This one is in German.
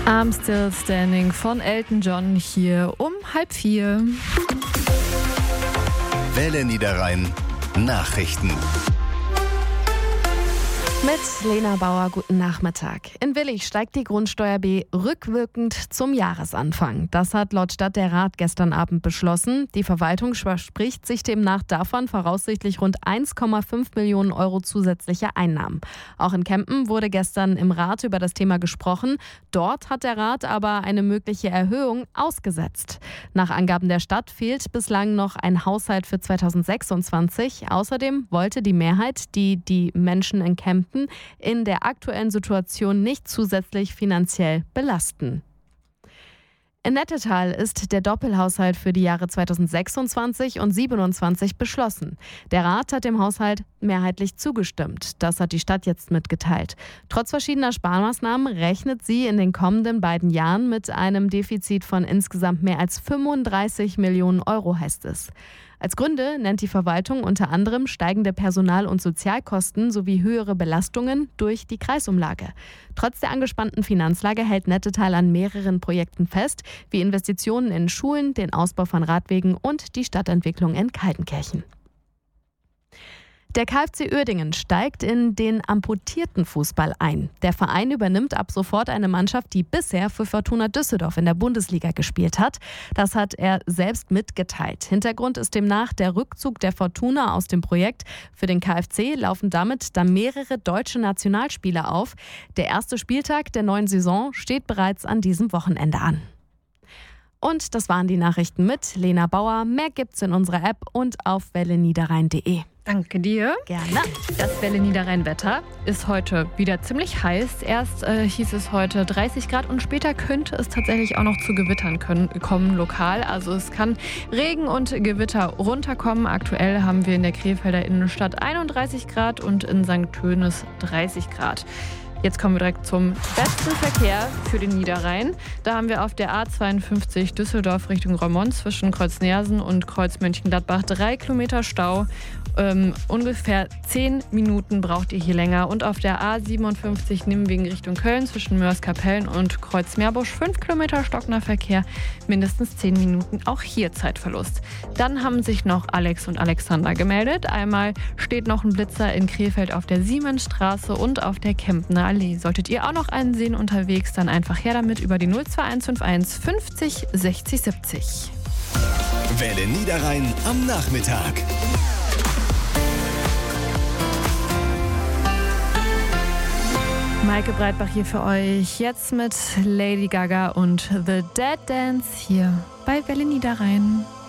I'm Still Standing von Elton John hier um 3:30. Welle Niederrhein Nachrichten. Mit Lena Bauer, guten Nachmittag. In Willich steigt die Grundsteuer B rückwirkend zum Jahresanfang. Das hat laut Stadt der Rat gestern Abend beschlossen. Die Verwaltung verspricht sich demnach davon voraussichtlich rund 1,5 Millionen Euro zusätzliche Einnahmen. Auch in Kempen wurde gestern im Rat über das Thema gesprochen. Dort hat der Rat aber eine mögliche Erhöhung ausgesetzt. Nach Angaben der Stadt fehlt bislang noch ein Haushalt für 2026. Außerdem wollte die Mehrheit, die Menschen in Kempen in der aktuellen Situation nicht zusätzlich finanziell belasten. In Nettetal ist der Doppelhaushalt für die Jahre 2026 und 2027 beschlossen. Der Rat hat dem Haushalt mehrheitlich zugestimmt. Das hat die Stadt jetzt mitgeteilt. Trotz verschiedener Sparmaßnahmen rechnet sie in den kommenden beiden Jahren mit einem Defizit von insgesamt mehr als 35 Millionen Euro, heißt es. Als Gründe nennt die Verwaltung unter anderem steigende Personal- und Sozialkosten sowie höhere Belastungen durch die Kreisumlage. Trotz der angespannten Finanzlage hält Nettetal an mehreren Projekten fest, wie Investitionen in Schulen, den Ausbau von Radwegen und die Stadtentwicklung in Kaltenkirchen. Der KfC Uerdingen steigt in den amputierten Fußball ein. Der Verein übernimmt ab sofort eine Mannschaft, die bisher für Fortuna Düsseldorf in der Bundesliga gespielt hat. Das hat er selbst mitgeteilt. Hintergrund ist demnach der Rückzug der Fortuna aus dem Projekt. Für den KfC laufen damit dann mehrere deutsche Nationalspieler auf. Der erste Spieltag der neuen Saison steht bereits an diesem Wochenende an. Und das waren die Nachrichten mit Lena Bauer. Mehr gibt's in unserer App und auf welleniederrhein.de. Danke dir. Gerne. Das Welle Niederrhein-Wetter ist heute wieder ziemlich heiß. Erst hieß es heute 30 Grad und später könnte es tatsächlich auch noch zu Gewittern kommen lokal. Also es kann Regen und Gewitter runterkommen. Aktuell haben wir in der Krefelder Innenstadt 31 Grad und in St. Tönis 30 Grad. Jetzt kommen wir direkt zum besten Verkehr für den Niederrhein. Da haben wir auf der A52 Düsseldorf Richtung Roermond zwischen Kreuz Neersen und Kreuz Mönchengladbach 3 Kilometer Stau. Ungefähr 10 Minuten braucht ihr hier länger. Und auf der A57 Nimwegen Richtung Köln zwischen Mörs-Kapellen und Kreuz Meerbusch 5 Kilometer stockender Verkehr, mindestens 10 Minuten, auch hier Zeitverlust. Dann haben sich noch Alex und Alexander gemeldet. Einmal steht noch ein Blitzer in Krefeld auf der Siemensstraße und auf der Kempener Allee. Solltet ihr auch noch einen sehen unterwegs, dann einfach her damit über die 02151 50 60 70. Welle Niederrhein am Nachmittag. Maike Breitbach hier für euch. Jetzt mit Lady Gaga und The Dead Dance hier bei Welle Niederrhein.